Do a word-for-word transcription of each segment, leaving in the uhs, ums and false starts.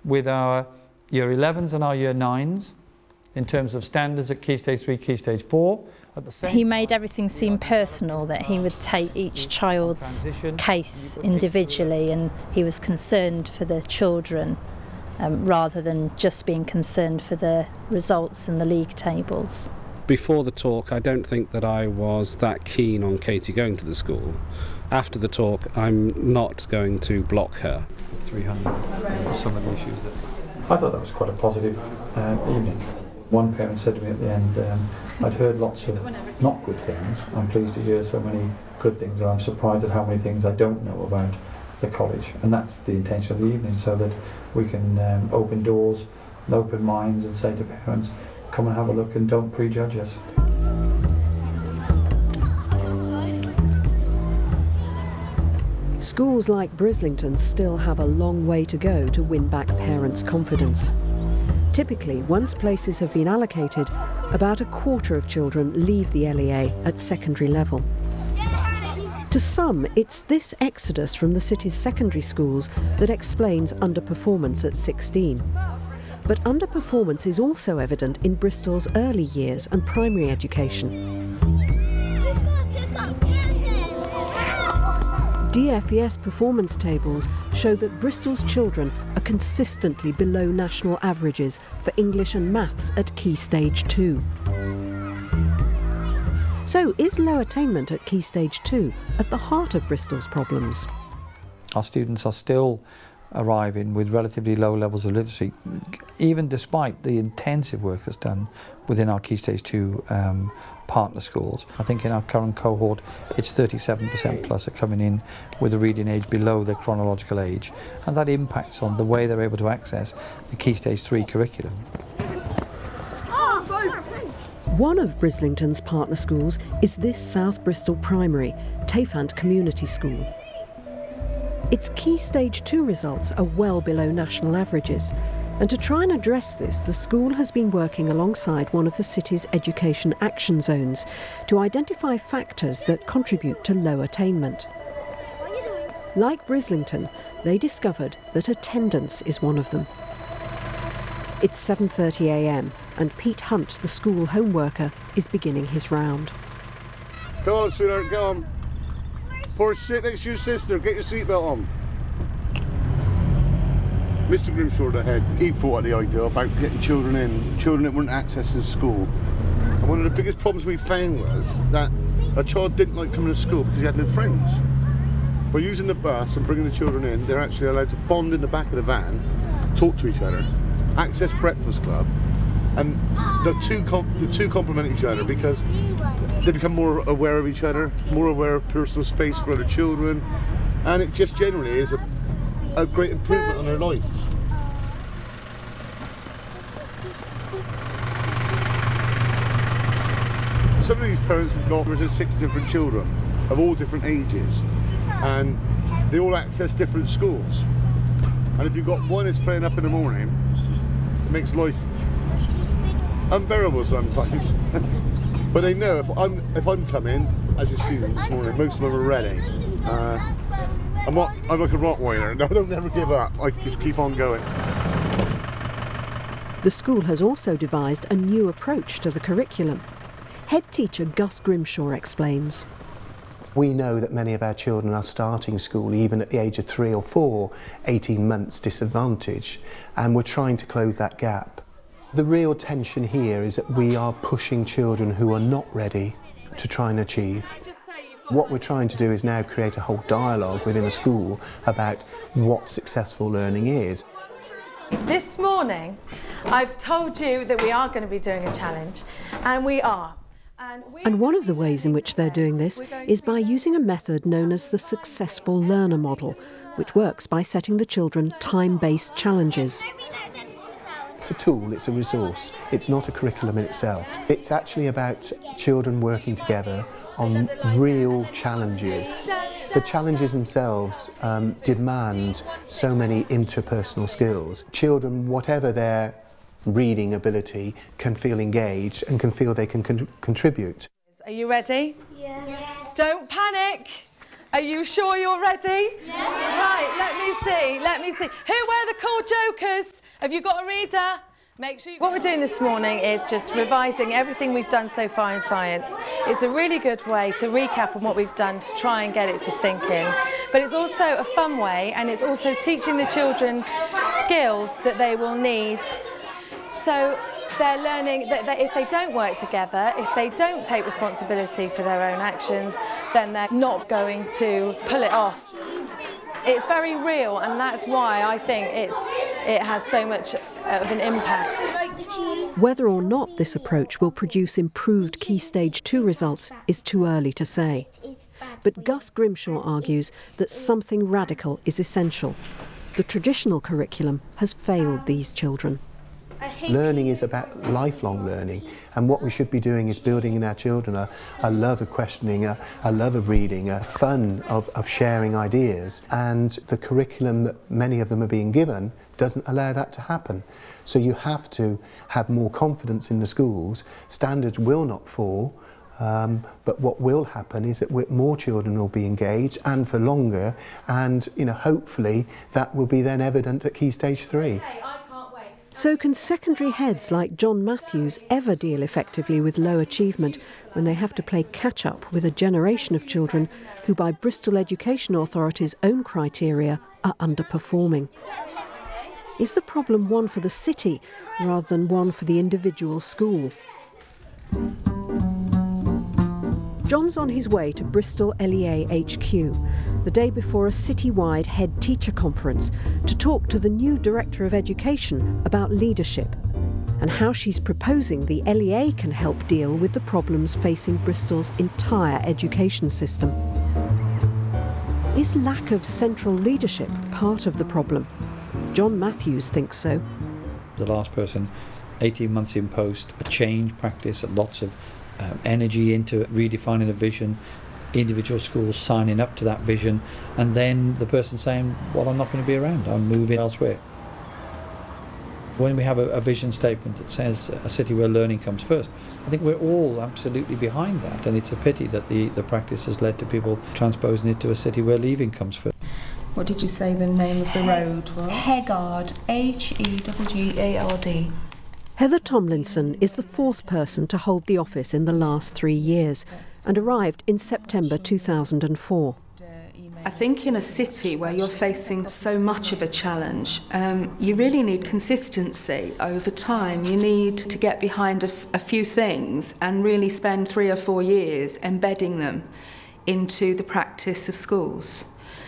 with our year elevens and our year nines in terms of standards at Key Stage three, Key Stage four. At the same he made everything seem personal, that he would take each child's case individually, and he was concerned for the children um, rather than just being concerned for the results and the league tables. Before the talk, I don't think that I was that keen on Katie going to the school. After the talk, I'm not going to block her. three hundred for some of the issues that... I thought that was quite a positive uh, evening. One parent said to me at the end, um, I'd heard lots of not good things. I'm pleased to hear so many good things, and I'm surprised at how many things I don't know about the college. And that's the intention of the evening, so that we can um, open doors and open minds and say to parents, come and have a look and don't prejudge us. Schools like Brislington still have a long way to go to win back parents' confidence. Typically, once places have been allocated, about a quarter of children leave the L E A at secondary level. To some, it's this exodus from the city's secondary schools that explains underperformance at sixteen. But underperformance is also evident in Bristol's early years and primary education. D F E S performance tables show that Bristol's children are consistently below national averages for English and maths at Key Stage two. So is low attainment at Key Stage two at the heart of Bristol's problems? Our students are still arriving with relatively low levels of literacy, even despite the intensive work that's done within our Key Stage two um, partner schools. I think in our current cohort it's thirty-seven percent plus are coming in with a reading age below their chronological age, and that impacts on the way they're able to access the Key Stage three curriculum. One of Brislington's partner schools is this South Bristol Primary, Tayfant Community School. Its Key Stage two results are well below national averages, and to try and address this, the school has been working alongside one of the city's education action zones to identify factors that contribute to low attainment. Like Brislington, they discovered that attendance is one of them. It's seven thirty a m and Pete Hunt, the school home worker, is beginning his round. Come on, sweetheart, come on. Poor sit next to your sister, get your seatbelt on. Mister Grimshaw ahead, he thought of the idea about getting children in, children that weren't accessing school. And one of the biggest problems we found was that a child didn't like coming to school because he had no friends. By using the bus and bringing the children in, they're actually allowed to bond in the back of the van, talk to each other, access breakfast club, and the two, com the two complement each other because they become more aware of each other, more aware of personal space for other children, and it just generally is a, a great improvement on their life. Some of these parents have got six different children of all different ages, and they all access different schools. And if you've got one that's playing up in the morning, it makes life unbearable sometimes. But they know if I'm if I'm coming, as you see them this morning, most of them are ready. Uh, I'm not I'm like a Rottweiler. No, I don't never give up. I just keep on going. The school has also devised a new approach to the curriculum. Head teacher Gus Grimshaw explains. We know that many of our children are starting school even at the age of three or four, eighteen months disadvantage, and we're trying to close that gap. The real tension here is that we are pushing children who are not ready to try and achieve. What we're trying to do is now create a whole dialogue within a school about what successful learning is. This morning I've told you that we are going to be doing a challenge, and we are. And one of the ways in which they're doing this is by using a method known as the Successful Learner Model, which works by setting the children time-based challenges. It's a tool, it's a resource, it's not a curriculum in itself. It's actually about children working together on real challenges. The challenges themselves um, demand so many interpersonal skills. Children, whatever their reading ability, can feel engaged and can feel they can con contribute. Are you ready? Yeah. Don't panic. Are you sure you're ready? Yeah. Right, let me see, let me see. Who were the cool jokers? Have you got a reader? Make sure you... What we're doing this morning is just revising everything we've done so far in science. It's a really good way to recap on what we've done to try and get it to sink in. But it's also a fun way, and it's also teaching the children skills that they will need. So they're learning that, that if they don't work together, if they don't take responsibility for their own actions, then they're not going to pull it off. It's very real, and that's why I think it's, it has so much of an impact. Whether or not this approach will produce improved Key Stage two results is too early to say. But Gus Grimshaw argues that something radical is essential. The traditional curriculum has failed these children. Learning is about lifelong learning, and what we should be doing is building in our children a, a love of questioning, a, a love of reading, a fun of, of sharing ideas, and the curriculum that many of them are being given doesn't allow that to happen. So you have to have more confidence in the schools. Standards will not fall, um, but what will happen is that more children will be engaged and for longer, and you know, hopefully that will be then evident at Key Stage three. So can secondary heads like John Matthews ever deal effectively with low achievement when they have to play catch-up with a generation of children who, by Bristol Education Authority's own criteria, are underperforming? Is the problem one for the city rather than one for the individual school? John's on his way to Bristol L E A H Q, the day before a citywide head teacher conference, to talk to the new Director of Education about leadership and how she's proposing the L E A can help deal with the problems facing Bristol's entire education system. Is lack of central leadership part of the problem? John Matthews thinks so. The last person, eighteen months in post, a change practice, lots of um, energy into redefining a vision, individual schools signing up to that vision, and then the person saying, well, I'm not going to be around, I'm moving elsewhere. When we have a, a vision statement that says a city where learning comes first, I think we're all absolutely behind that, and it's a pity that the, the practice has led to people transposing it to a city where leaving comes first. What did you say the name of the road was? Heggard, H E G G A R D. Heather Tomlinson is the fourth person to hold the office in the last three years and arrived in September two thousand four. I think in a city where you're facing so much of a challenge, um, you really need consistency over time. You need to get behind a, f a few things and really spend three or four years embedding them into the practice of schools.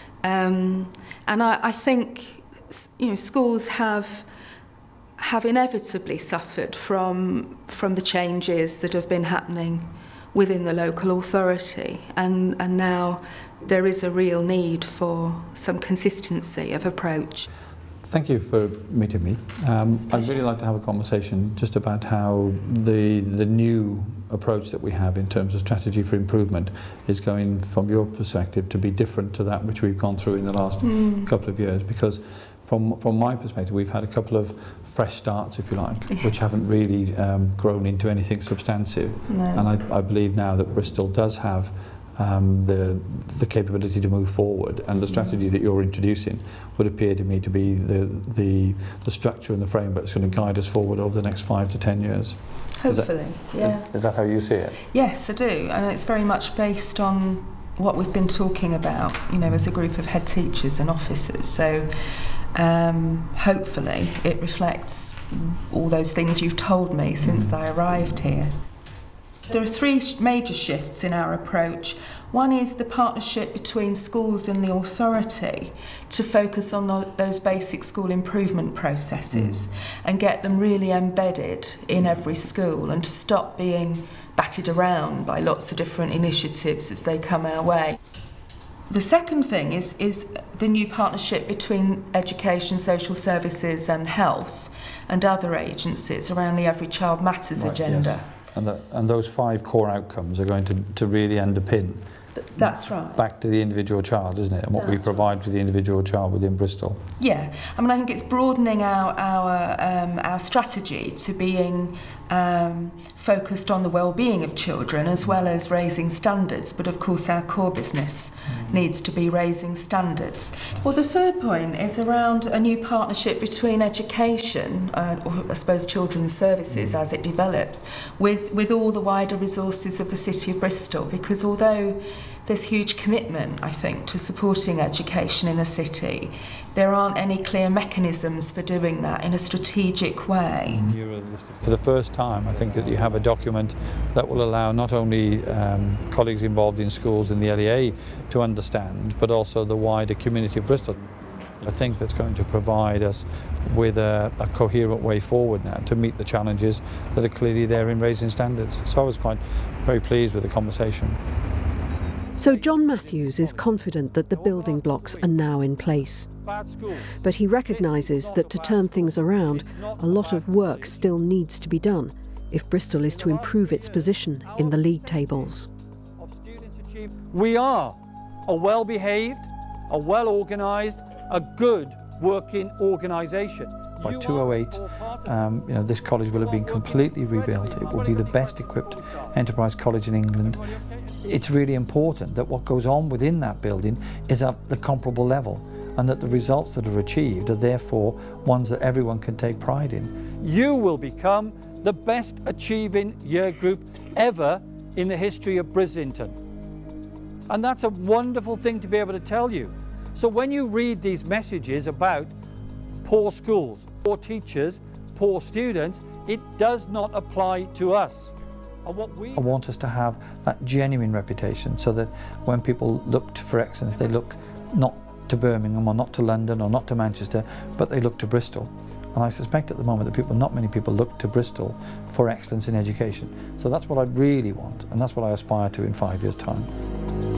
Um, and I, I think you know, schools have have inevitably suffered from from the changes that have been happening within the local authority, and, and now there is a real need for some consistency of approach. Thank you for meeting me. Um, I'd really like to have a conversation just about how the, the new approach that we have in terms of strategy for improvement is going, from your perspective, to be different to that which we've gone through in the last mm. couple of years, because from, from my perspective we've had a couple of fresh starts, if you like, which haven't really um, grown into anything substantive. No. And I, I believe now that Bristol does have um, the, the capability to move forward, and the strategy that you're introducing would appear to me to be the, the, the structure and the framework that's going to guide us forward over the next five to ten years. Hopefully, is that, yeah. Is, is that how you see it? Yes, I do, and it's very much based on what we've been talking about, you know, as a group of head teachers and officers. So um, hopefully it reflects all those things you've told me since I arrived here. There are three major shifts in our approach. One is the partnership between schools and the authority to focus on the, those basic school improvement processes mm. and get them really embedded in every school, and to stop being batted around by lots of different initiatives as they come our way. The second thing is, is the new partnership between education, social services and health and other agencies around the Every Child Matters right, agenda. Yes. And, the, and those five core outcomes are going to, to really underpin That's right. back to the individual child, isn't it? And what That's we provide right. for the individual child within Bristol. Yeah, I mean, I think it's broadening our our um, our strategy to being um, focused on the well-being of children as well as raising standards. But of course, our core business mm. needs to be raising standards. Well, the third point is around a new partnership between education, uh, or I suppose children's services as it develops, with with all the wider resources of the City of Bristol. Because although there's huge commitment, I think, to supporting education in the city, there aren't any clear mechanisms for doing that in a strategic way. For the first time, I think that you have a document that will allow not only um, colleagues involved in schools in the L E A to understand, but also the wider community of Bristol. I think that's going to provide us with a, a coherent way forward now to meet the challenges that are clearly there in raising standards. So I was quite very pleased with the conversation. So John Matthews is confident that the building blocks are now in place. But he recognises that to turn things around, a lot of work still needs to be done if Bristol is to improve its position in the league tables. We are a well-behaved, a well-organised, a good working organisation. By two oh eight, um, you know, this college will have been completely rebuilt. It will be the best equipped enterprise college in England. It's really important that what goes on within that building is at the comparable level, and that the results that are achieved are therefore ones that everyone can take pride in. You will become the best achieving year group ever in the history of Brislington. And that's a wonderful thing to be able to tell you. So when you read these messages about poor schools, poor teachers, poor students, it does not apply to us. And what we I want us to have that genuine reputation, so that when people look for excellence, they look not to Birmingham or not to London or not to Manchester, but they look to Bristol. And I suspect at the moment that people, not many people look to Bristol for excellence in education. So that's what I really want, and that's what I aspire to in five years' time.